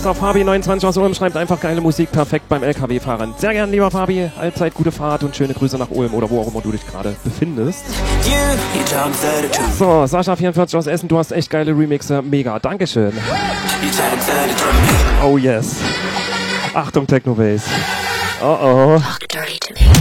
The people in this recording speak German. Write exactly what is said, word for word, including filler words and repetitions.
So, Fabi neunundzwanzig aus Ulm schreibt einfach geile Musik, perfekt beim L K W-Fahren. Sehr gern, lieber Fabi. Allzeit gute Fahrt und schöne Grüße nach Ulm oder wo auch immer du dich gerade befindest. So, Sascha vierundvierzig aus Essen, du hast echt geile Remixe. Mega, Dankeschön. Oh yes. Achtung, Techno-Bass. Oh oh. Talk dirty to me.